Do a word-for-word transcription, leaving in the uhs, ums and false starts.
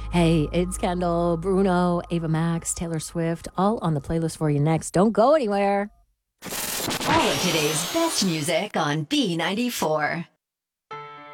Hey, it's Kendall, Bruno, Ava Max, Taylor Swift, all on the playlist for you next. Don't go anywhere. All of today's best music on B ninety-four.